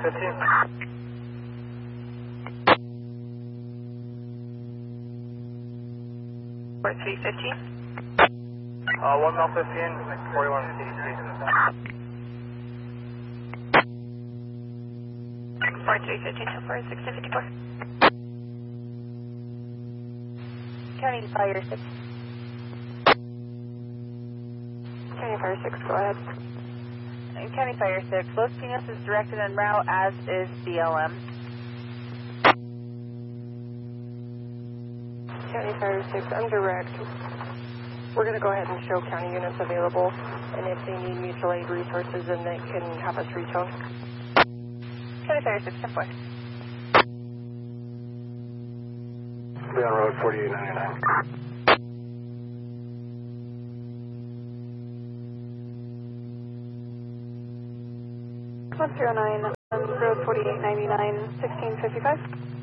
15. 4315. 1 mile 15, 41 CDC. 4315 to 4654. County Fire 6. County Fire 6, go ahead. County Fire 6, Los Pinos is directed en route, as is BLM. County Fire 6, I'm direct. We're going to go ahead and show county units available, and if they need mutual aid resources, then they can have us reach out. County Fire 6, 10-4. Be on road 4899. 109, road 4899, 1655.